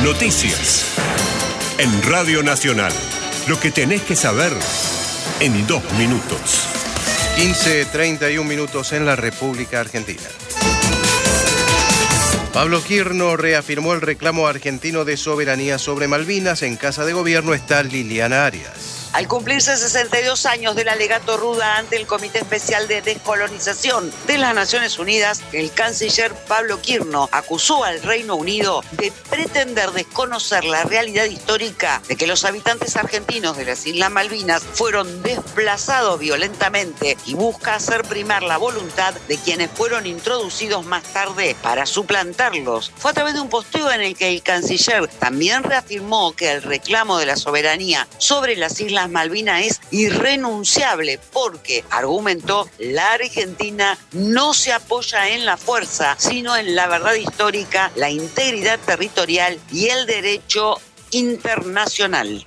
Noticias. En Radio Nacional. Lo que tenés que saber en 2 minutos. 15:31 en la República Argentina. Pablo Quirno reafirmó el reclamo argentino de soberanía sobre Malvinas. En Casa de Gobierno está Liliana Arias. Al cumplirse 62 años del alegato Ruda ante el Comité Especial de Descolonización de las Naciones Unidas, el canciller Pablo Quirno acusó al Reino Unido de pretender desconocer la realidad histórica de que los habitantes argentinos de las Islas Malvinas fueron desplazados violentamente y busca hacer primar la voluntad de quienes fueron introducidos más tarde para suplantarlos. Fue a través de un posteo en el que el canciller también reafirmó que el reclamo de la soberanía sobre las Islas Malvinas es irrenunciable porque, argumentó, la Argentina no se apoya en la fuerza, sino en la verdad histórica, la integridad territorial y el derecho internacional.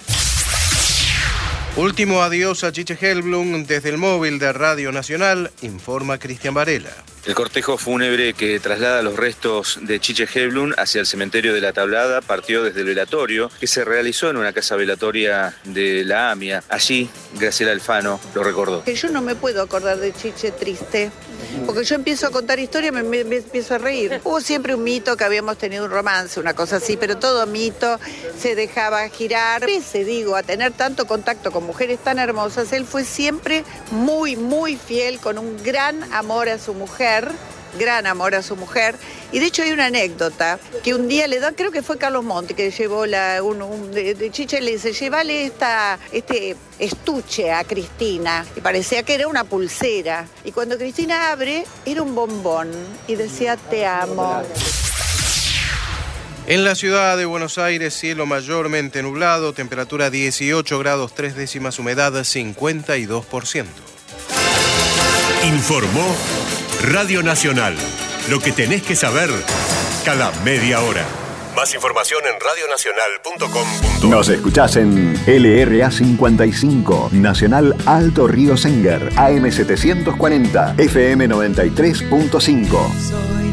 Último adiós a Chiche Hellblum desde el móvil de Radio Nacional, informa Cristian Varela. El cortejo fúnebre que traslada los restos de Chiche Hellblum hacia el cementerio de La Tablada partió desde el velatorio que se realizó en una casa velatoria de la AMIA. Allí, Graciela Alfano lo recordó. Que yo no me puedo acordar de Chiche triste, porque yo empiezo a contar historias y me empiezo a reír. Hubo siempre un mito que habíamos tenido un romance, una cosa así, pero todo mito se dejaba girar. Pese, digo, a tener tanto contacto con mujeres tan hermosas, él fue siempre muy, muy fiel, con un gran amor a su mujer. Y de hecho hay una anécdota que un día le da, creo que fue Carlos Monti que llevó de Chiche, le dice, llévale este estuche a Cristina, y parecía que era una pulsera, y cuando Cristina abre era un bombón y decía te amo. En la ciudad de Buenos Aires, cielo mayormente nublado, temperatura 18 grados 3 décimas, humedad 52%. Informó Radio Nacional. Lo que tenés que saber cada media hora. Más información en radionacional.com.ar. Nos escuchás en LRA 55, Nacional Alto Río Senger, AM 740, FM 93.5.